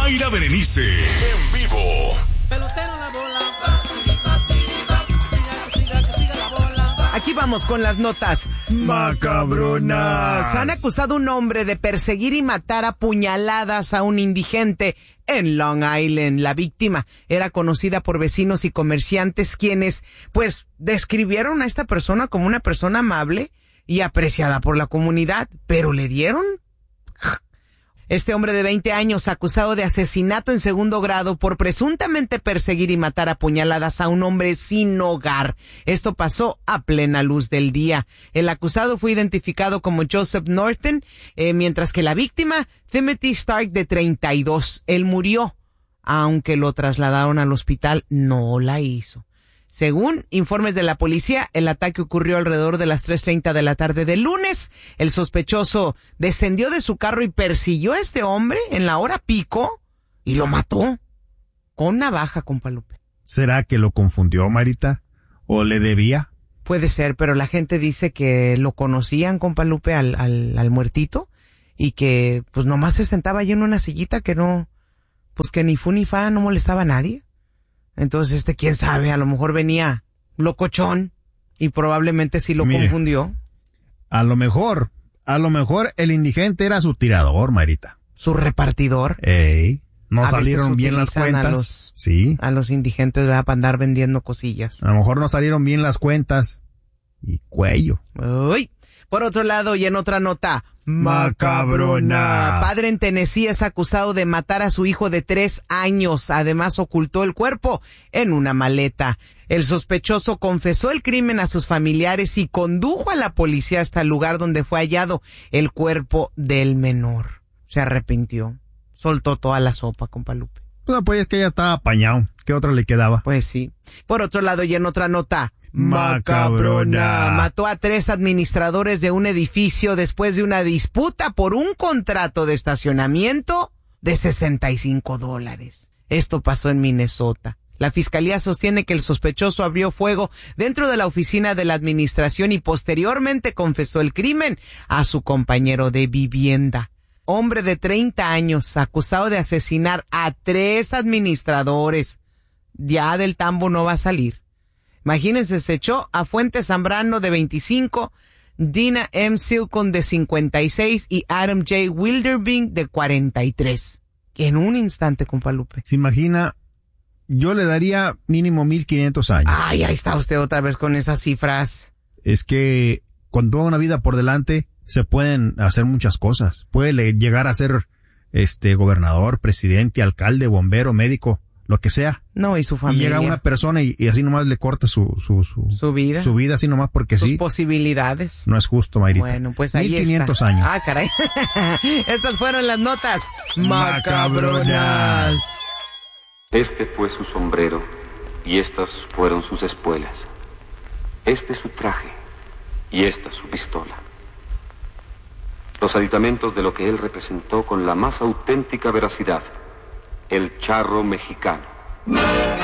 Mayra Berenice, en vivo. Pelotero la bola. Siga la bola. Aquí vamos con las notas macabronas. Han acusado a un hombre de perseguir y matar a puñaladas a un indigente en Long Island. La víctima era conocida por vecinos y comerciantes quienes, pues, describieron a esta persona como una persona amable y apreciada por la comunidad, pero le dieron. Este hombre de 20 años, acusado de asesinato en segundo grado por presuntamente perseguir y matar a puñaladas a un hombre sin hogar. Esto pasó a plena luz del día. El acusado fue identificado como Joseph Norton, mientras que la víctima, Timothy Stark, de 32. Él murió, aunque lo trasladaron al hospital, no la hizo. Según informes de la policía, el ataque ocurrió alrededor de las 3:30 de la tarde del lunes. El sospechoso descendió de su carro y persiguió a este hombre en la hora pico y lo mató con navaja, compa Lupe. ¿Será que lo confundió, Marita? ¿O le debía? Puede ser, pero la gente dice que lo conocían, compa Lupe, al muertito, y que pues nomás se sentaba allí en una sillita que no, pues que ni fu ni fa, no molestaba a nadie. Entonces, quién sabe, a lo mejor venía locochón y probablemente sí lo confundió. A lo mejor el indigente era su tirador, Marita. Su repartidor. No salieron bien las cuentas. A los indigentes, ¿verdad? Para andar vendiendo cosillas. A lo mejor no salieron bien las cuentas. Y cuello. Uy. Por otro lado, y en otra nota macabrona, padre en Tennessee es acusado de matar a su hijo de 3 años. Además, ocultó el cuerpo en una maleta. El sospechoso confesó el crimen a sus familiares y condujo a la policía hasta el lugar donde fue hallado el cuerpo del menor. Se arrepintió. Soltó toda la sopa, compa Lupe. Pues es que ya estaba apañado. ¿Qué otra le quedaba? Pues sí. Por otro lado, y en otra nota macabrona, mató a 3 administradores de un edificio después de una disputa por un contrato de estacionamiento de $65. Esto pasó en Minnesota. La fiscalía sostiene que el sospechoso abrió fuego dentro de la oficina de la administración y posteriormente confesó el crimen a su compañero de vivienda. Hombre de 30 años, acusado de asesinar a 3 administradores. Ya del tambo no va a salir. Imagínense, se echó a Fuentes Zambrano de 25, Dina M. Silcon de 56 y Adam J. Wilderbing de 43. En un instante, compa Lupe. ¿Se imagina? Yo le daría mínimo 1,500 años. Ay, ahí está usted otra vez con esas cifras. Es que cuando hay una vida por delante, se pueden hacer muchas cosas. Puede llegar a ser gobernador, presidente, alcalde, bombero, médico, lo que sea. No, y su familia. Y llega una persona y así nomás le corta su vida. Su vida así nomás porque sus sí. Posibilidades. No es justo, Mayrita. Bueno, pues ahí 1,500 está. años. Ah, caray. Estas fueron las notas macabronas. Este fue su sombrero y estas fueron sus espuelas. Este su traje y esta su pistola. Los aditamentos de lo que él representó con la más auténtica veracidad. El charro mexicano.